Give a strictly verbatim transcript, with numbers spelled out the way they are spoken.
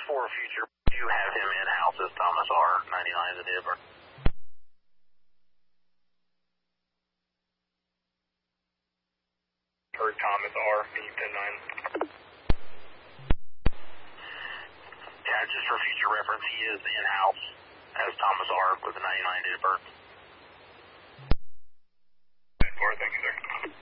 for future, you have him in-house as Thomas R. ninety-nine the date of birth. For Thomas R. ten nine. Yeah, just for future reference, he is in-house as Thomas R. with a ninety-nine date of birth. Thank you, sir.